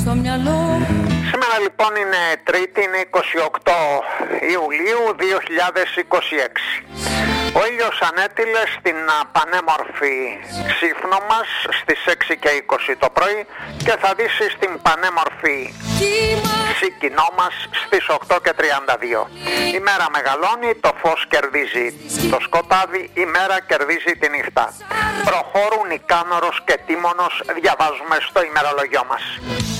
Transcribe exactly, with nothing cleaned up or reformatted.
στο μυαλό. Σήμερα λοιπόν είναι Τρίτη, είναι είκοσι οκτώ Ιουλίου δύο χιλιάδες είκοσι έξι. Ο ήλιος ανέτειλε στην πανέμορφη Ξύφνο μας στις έξι και είκοσι το πρωί και θα δύσει στην πανέμορφη Σίκινό μας στις οκτώ και τριάντα δύο. Η μέρα μεγαλώνει, το φως κερδίζει το σκοτάδι, η μέρα κερδίζει τη νύχτα. Προχώρουν Νικάνωρος και Τίμωνος, διαβάζουμε στο ημερολογιό μας.